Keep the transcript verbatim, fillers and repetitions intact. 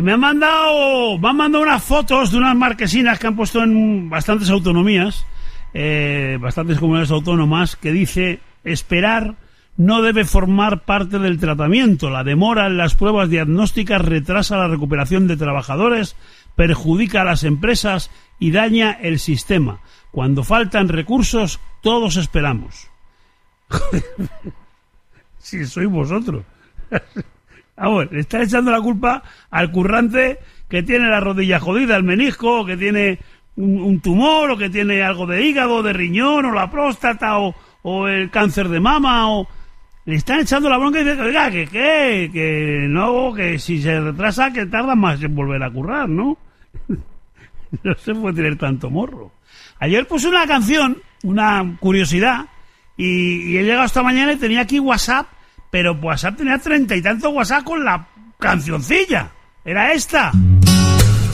Eh, me han mandado, me han mandado unas fotos de unas marquesinas que han puesto en bastantes autonomías, eh, bastantes comunidades autónomas, que dice: esperar no debe formar parte del tratamiento. La demora en las pruebas diagnósticas retrasa la recuperación de trabajadores, perjudica a las empresas y daña el sistema. Cuando faltan recursos, todos esperamos. Si sois vosotros. Vamos, le está echando la culpa al currante que tiene la rodilla jodida, el menisco, o que tiene un, un tumor, o que tiene algo de hígado, de riñón, o la próstata, o, o el cáncer de mama, o... Le están echando la bronca y dicen, oiga, que qué, que no, que si se retrasa, que tarda más en volver a currar, ¿no? No se puede tener tanto morro. Ayer puse una canción, una curiosidad, y, y he llegado esta mañana y tenía aquí WhatsApp, pero WhatsApp tenía treinta y tantos WhatsApp con la cancioncilla. Era esta.